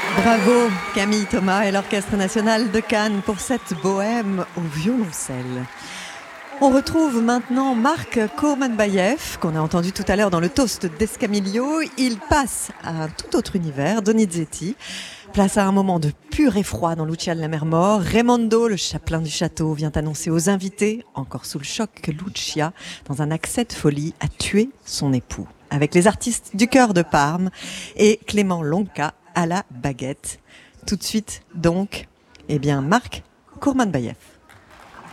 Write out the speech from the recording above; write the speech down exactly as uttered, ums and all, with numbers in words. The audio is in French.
Bravo Camille Thomas et l'Orchestre national de Cannes pour cette bohème au violoncelle. On retrouve maintenant Marc Kourmanbayev, qu'on a entendu tout à l'heure dans le toast d'Escamillo. Il passe à un tout autre univers, Donizetti. Place à un moment de pur effroi dans Lucia de la mer mort. Raimondo, le chapelain du château, vient annoncer aux invités, encore sous le choc, que Lucia, dans un accès de folie, a tué son époux. Avec les artistes du chœur de Parme et Clément Lonca à la baguette. Tout de suite, donc, eh bien, Marc Kourmanbayev.